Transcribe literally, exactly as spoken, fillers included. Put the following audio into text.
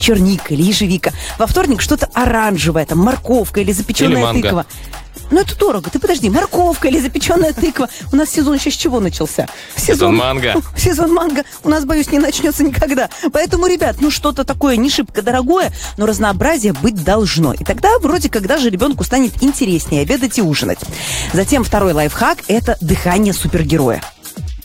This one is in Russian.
черника или ежевика. Во вторник что-то оранжевое, там морковка или запеченная или тыква. Ну, это дорого. Ты подожди, морковка или запеченная тыква. У нас сезон еще с чего начался? Сезон, сезон манго. Сезон манго у нас, боюсь, не начнется никогда. Поэтому, ребят, ну что-то такое не шибко дорогое, но разнообразие быть должно. И тогда вроде как даже ребенку станет интереснее обедать и ужинать. Затем второй лайфхак – это дыхание супергероя.